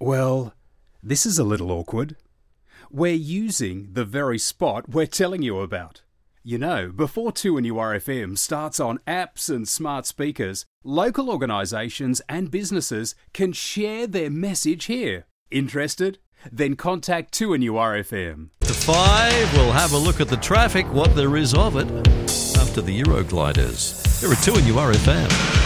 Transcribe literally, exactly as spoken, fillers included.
Well, this is a little awkward. We're using the very spot we're telling you about. You know, before two N U R F M starts on apps and smart speakers, local organisations and businesses can share their message here. Interested? Then contact two N U R F M. To five, we'll have a look at the traffic, what there is of it, after the Eurogliders. Here are two N U R F M.